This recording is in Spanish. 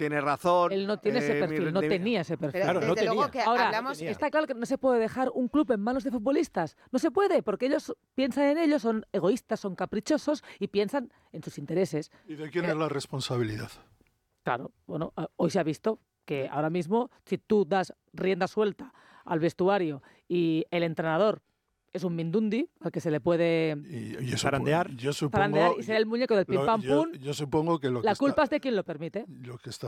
tiene razón. Él no tiene ese perfil, no tenía ese perfil. Pero Claro, no desde luego tenía. que Ahora, hablamos... está claro que no se puede dejar un club en manos de futbolistas. No se puede, porque ellos piensan en ellos, son egoístas, son caprichosos y piensan en sus intereses. ¿Y de quién es la responsabilidad? Claro, bueno, hoy se ha visto que ahora mismo, si tú das rienda suelta al vestuario y el entrenador es un mindundi al que se le puede Y Zarandear. yo supongo, zarandear y ser el muñeco del pim pam pum, yo supongo que la culpa es de quien lo permite. lo que está